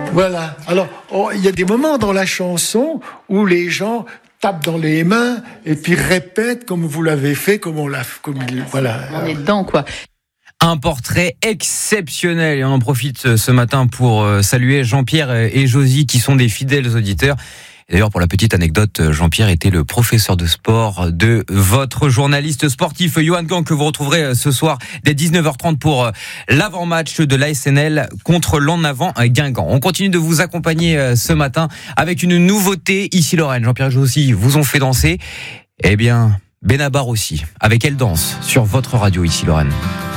Voilà. Alors, il y a des moments dans la chanson où les gens tapent dans les mains et puis répètent comme vous l'avez fait, voilà. On est dedans, quoi. Un portrait exceptionnel et on en profite ce matin pour saluer Jean-Pierre et Josie qui sont des fidèles auditeurs. Et d'ailleurs, pour la petite anecdote, Jean-Pierre était le professeur de sport de votre journaliste sportif Johan Gant que vous retrouverez ce soir dès 19h30 pour l'avant-match de l'ASNL contre l'En Avant Guingamp. On continue de vous accompagner ce matin avec une nouveauté ici Lorraine. Jean-Pierre et Josie vous ont fait danser. Eh bien, Benabar aussi. Avec Elle danse sur votre radio ici Lorraine.